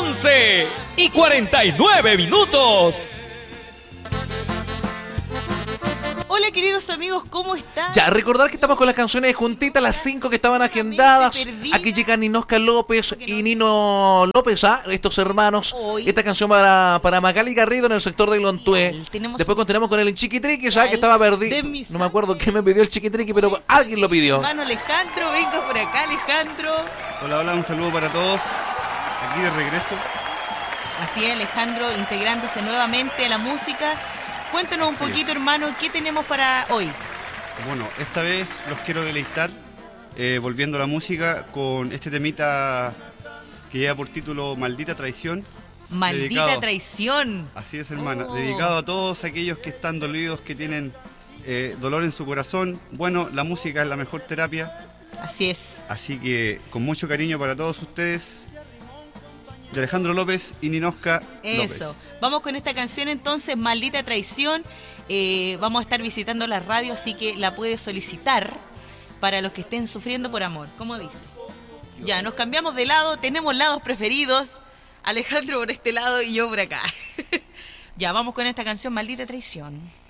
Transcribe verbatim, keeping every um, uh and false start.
once y cuarenta y nueve minutos. Hola queridos amigos, ¿cómo están? Ya, recordar que estamos con las canciones de juntitas, las cinco que estaban agendadas. Aquí llegan Ninosca López y Nino López, ¿ah? Estos hermanos. Hoy. Esta canción para, para Magali Garrido en el sector de Lontué. Tenemos Después continuamos con el Chiquitriqui, ¿sabes? Que estaba perdido. No me acuerdo quién me pidió el Chiquitriqui, pero alguien lo pidió. Hermano Alejandro, venga por acá, Alejandro. Hola, hola, un saludo para todos. Aquí de regreso. Así es, Alejandro, integrándose nuevamente a la música. Cuéntanos un Así poquito, es. hermano, ¿qué tenemos para hoy? Bueno, esta vez los quiero deleitar, eh, volviendo a la música, con este temita que lleva por título Maldita Traición. Maldita Dedicado- traición. Así es, hermana. Oh. Dedicado a todos aquellos que están dolidos, que tienen eh, dolor en su corazón. Bueno, la música es la mejor terapia. Así es. Así que con mucho cariño para todos ustedes, de Alejandro López y Ninosca Eso. López. Vamos con esta canción entonces, Maldita Traición. Eh, vamos a estar visitando la radio, así que la puedes solicitar para los que estén sufriendo por amor. ¿Cómo dice? Ya, nos cambiamos de lado, tenemos lados preferidos. Alejandro por este lado y yo por acá. Ya, vamos con esta canción, Maldita Traición.